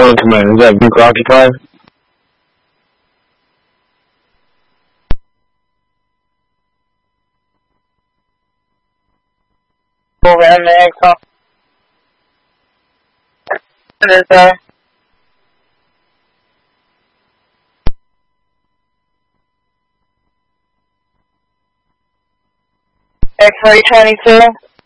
One command. Is that vehicle occupied? Over MX on. X-ray 22.